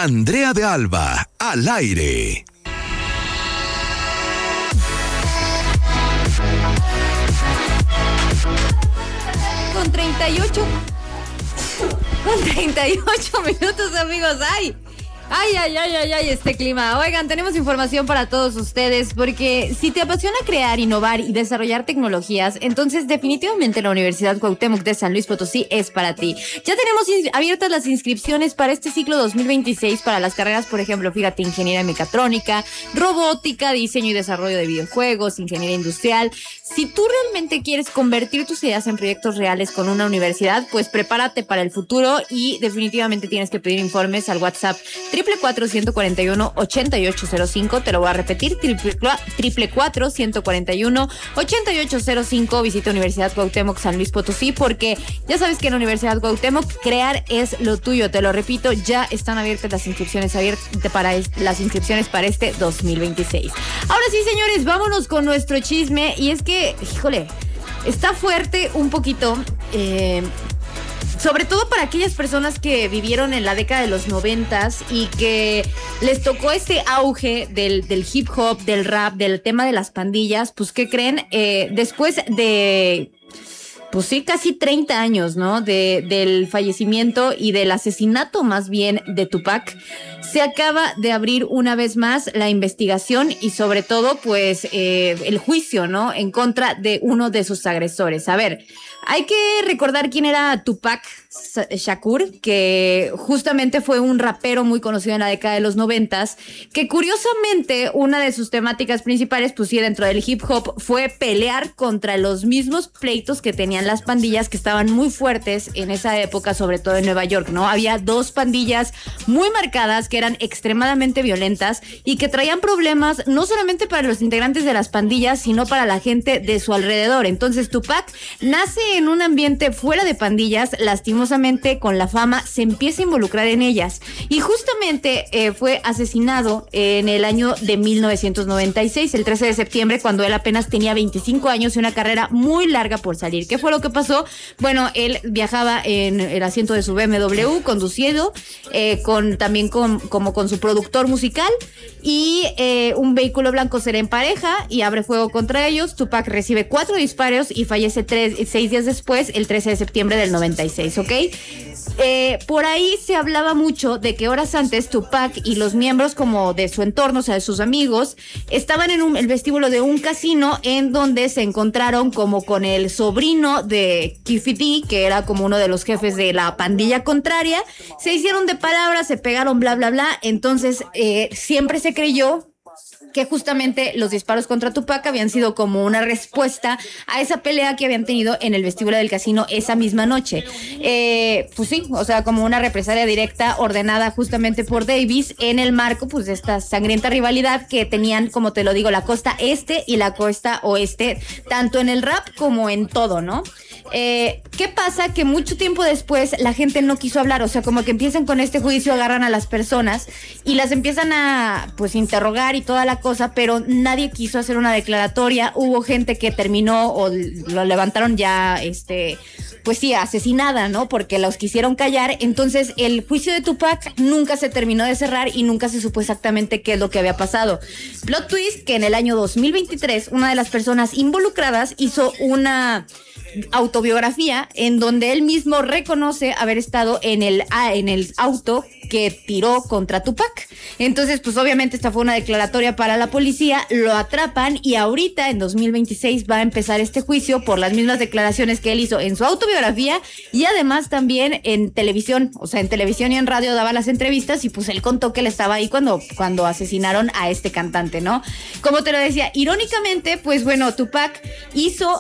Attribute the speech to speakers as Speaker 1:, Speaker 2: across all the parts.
Speaker 1: Andrea de Alba, al aire.
Speaker 2: Con 38 minutos, amigos. Ay, este clima. Oigan, tenemos información para todos ustedes, porque si te apasiona crear, innovar y desarrollar tecnologías, entonces definitivamente la Universidad Cuauhtémoc de San Luis Potosí es para ti. Ya tenemos abiertas las inscripciones para este ciclo 2026 para las carreras, por ejemplo, fíjate, ingeniería mecatrónica, robótica, diseño y desarrollo de videojuegos, ingeniería industrial. Si tú realmente quieres convertir tus ideas en proyectos reales con una universidad, pues prepárate para el futuro y definitivamente tienes que pedir informes al WhatsApp 444-141-8805. Te lo voy a repetir, 444-141-8805. Visita Universidad Cuauhtémoc San Luis Potosí, porque ya sabes que en la Universidad Cuauhtémoc crear es lo tuyo. Te lo repito, ya están abiertas las inscripciones para este 2026. Ahora sí, señores, vámonos con nuestro chisme. Y es que, híjole, está fuerte un poquito, sobre todo para aquellas personas que vivieron en la década de los 90s y que les tocó este auge del hip hop, del rap, del tema de las pandillas. Pues, ¿qué creen? Después de, pues sí, casi 30 años, ¿no? Del fallecimiento y del asesinato, más bien, de Tupac, se acaba de abrir una vez más la investigación y sobre todo, pues, el juicio, ¿no? En contra de uno de sus agresores. A ver, hay que recordar quién era Tupac Shakur, que justamente fue un rapero muy conocido en la década de los 90s, que curiosamente una de sus temáticas principales, pues sí, dentro del hip hop, fue pelear contra los mismos pleitos que tenían las pandillas que estaban muy fuertes en esa época, sobre todo en Nueva York, ¿no? Había dos pandillas muy marcadas que eran extremadamente violentas y que traían problemas no solamente para los integrantes de las pandillas, sino para la gente de su alrededor. Entonces Tupac nace en un ambiente fuera de pandillas, lastimosamente con la fama se empieza a involucrar en ellas y justamente fue asesinado en el año de 1996, el 13 de septiembre, cuando él apenas tenía 25 años y una carrera muy larga por salir. ¿Qué fue lo que pasó? Bueno, él viajaba en el asiento de su BMW conducido, también con su productor musical, y un vehículo blanco se le empareja y abre fuego contra ellos. Tupac recibe 4 disparos y fallece 6 días después, el 13 de septiembre del 96, ¿ok? Por ahí se hablaba mucho de que horas antes Tupac y los miembros como de su entorno, o sea, de sus amigos, estaban en el vestíbulo de un casino en donde se encontraron como con el sobrino de Keffe D, que era como uno de los jefes de la pandilla contraria. Se hicieron de palabras, se pegaron, bla, bla, bla. Entonces, siempre se creyó que justamente los disparos contra Tupac habían sido como una respuesta a esa pelea que habían tenido en el vestíbulo del casino esa misma noche. Pues sí, o sea, como una represalia directa ordenada justamente por Davis en el marco, pues, de esta sangrienta rivalidad que tenían, como te lo digo, la costa este y la costa oeste, tanto en el rap como en todo, ¿no? ¿Qué pasa? Que mucho tiempo después la gente no quiso hablar, o sea, como que empiezan con este juicio, agarran a las personas y las empiezan a, pues, interrogar y toda la cosa, pero nadie quiso hacer una declaratoria. Hubo gente que terminó o lo levantaron ya, pues sí, asesinada, ¿no? Porque los quisieron callar. Entonces el juicio de Tupac nunca se terminó de cerrar y nunca se supo exactamente qué es lo que había pasado. Plot twist, que en el año 2023 una de las personas involucradas hizo una autobiografía en donde él mismo reconoce haber estado en el auto que tiró contra Tupac. Entonces, pues obviamente esta fue una declaratoria para la policía, lo atrapan y ahorita en 2026 va a empezar este juicio por las mismas declaraciones que él hizo en su autobiografía y además también en televisión, o sea, en televisión y en radio daba las entrevistas y pues él contó que él estaba ahí cuando asesinaron a este cantante, ¿no? Como te lo decía, irónicamente, pues bueno, Tupac hizo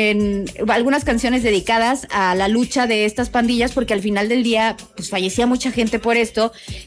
Speaker 2: algunas canciones dedicadas a la lucha de estas pandillas porque al final del día pues fallecía mucha gente por esto.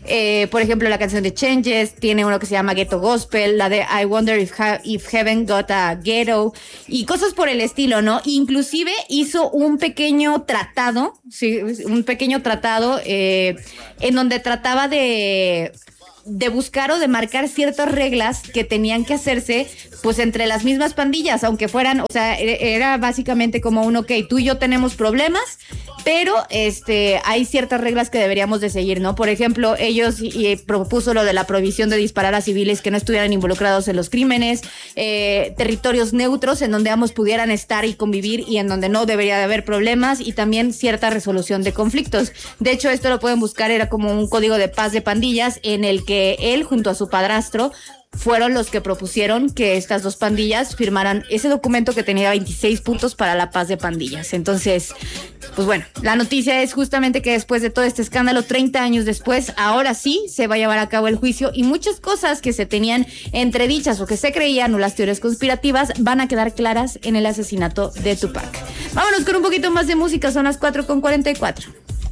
Speaker 2: Por ejemplo, la canción de Changes, tiene uno que se llama Ghetto Gospel, la de I Wonder if Heaven Got a Ghetto y cosas por el estilo, ¿no? Inclusive hizo un pequeño tratado, sí, en donde trataba de de buscar o de marcar ciertas reglas que tenían que hacerse pues entre las mismas pandillas, aunque fueran, o sea, era básicamente como un ok, tú y yo tenemos problemas, pero hay ciertas reglas que deberíamos de seguir, ¿no? Por ejemplo, ellos propuso lo de la prohibición de disparar a civiles que no estuvieran involucrados en los crímenes, territorios neutros en donde ambos pudieran estar y convivir y en donde no debería de haber problemas, y también cierta resolución de conflictos. De hecho, esto lo pueden buscar, era como un código de paz de pandillas en el que él junto a su padrastro fueron los que propusieron que estas dos pandillas firmaran ese documento que tenía 26 puntos para la paz de pandillas. Entonces, pues bueno, la noticia es justamente que después de todo este escándalo, 30 años después, ahora sí se va a llevar a cabo el juicio y muchas cosas que se tenían entredichas o que se creían o las teorías conspirativas van a quedar claras en el asesinato de Tupac. Vámonos con un poquito más de música, son las 4:44.